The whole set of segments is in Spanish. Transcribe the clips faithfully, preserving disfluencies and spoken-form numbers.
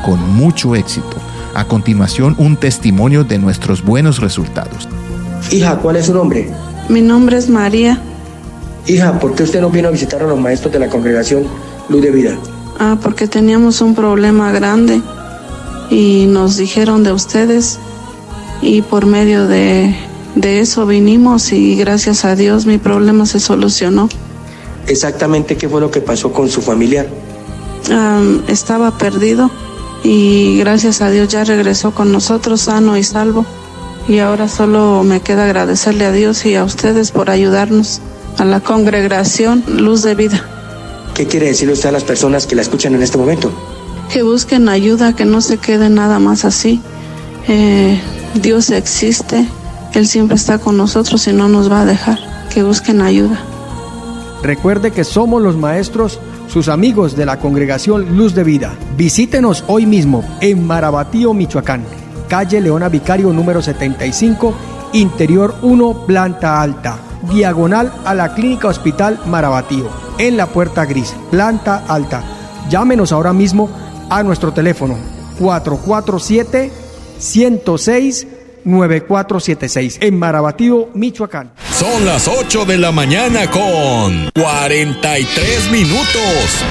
con mucho éxito. A continuación, un testimonio de nuestros buenos resultados. Hija, ¿cuál es su nombre? Mi nombre es María. Hija, ¿por qué usted no vino a visitar a los maestros de la congregación Luz de Vida? Ah, porque teníamos un problema grande y nos dijeron de ustedes y por medio de, de eso vinimos y gracias a Dios mi problema se solucionó. Exactamente, ¿qué fue lo que pasó con su familiar? Um, estaba perdido y gracias a Dios ya regresó con nosotros sano y salvo y ahora solo me queda agradecerle a Dios y a ustedes por ayudarnos, a la congregación Luz de Vida. ¿Qué quiere decirle usted a las personas que la escuchan en este momento? Que busquen ayuda, que no se queden nada más así. Eh, Dios existe, Él siempre está con nosotros y no nos va a dejar. Que busquen ayuda. Recuerde que somos los maestros, sus amigos de la congregación Luz de Vida. Visítenos hoy mismo en Marabatío, Michoacán, calle Leona Vicario número setenta y cinco, interior uno, planta alta, diagonal a la Clínica Hospital Marabatío, en la puerta gris, planta alta. Llámenos ahora mismo a nuestro teléfono cuatro cuatro siete, uno cero seis, nueve cuatro siete seis en Marabatío, Michoacán. Son las ocho de la mañana con cuarenta y tres minutos.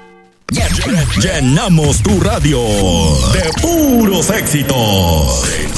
Llenamos tu radio de puros éxitos.